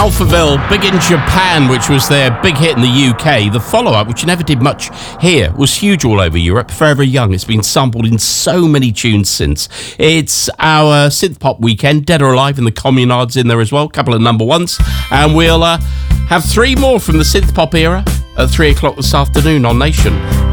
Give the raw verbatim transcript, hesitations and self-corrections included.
Alphaville, big in Japan, which was their big hit in the U K. The follow-up, which never did much here, was huge all over Europe. Forever Young. It's been sampled in so many tunes since. It's our synth pop weekend. Dead or Alive and the Communards in there as well. A couple of number ones. And we'll uh, have three more from the synth pop era at three o'clock this afternoon on Nation.